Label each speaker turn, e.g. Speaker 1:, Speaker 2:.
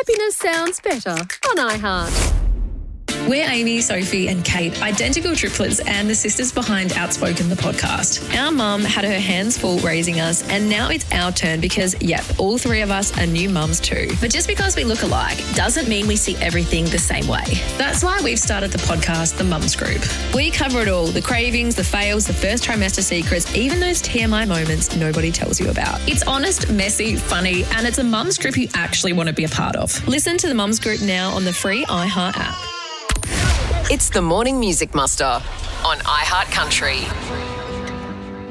Speaker 1: Happiness sounds better on iHeart.
Speaker 2: We're Amy, Sophie and Kate, identical triplets and the sisters behind Outspoken, the podcast. Our mum had her hands full raising us and now it's our turn because, yep, all three of us are new mums too. But just because we look alike doesn't mean we see everything the same way. That's why we've started the podcast, The Mums Group. We cover it all, the cravings, the fails, the first trimester secrets, even those TMI moments nobody tells you about. It's honest, messy, funny, and it's a mums group you actually want to be a part of. Listen to The Mums Group now on the free iHeart app.
Speaker 3: It's the Morning Music Muster on iHeart Country.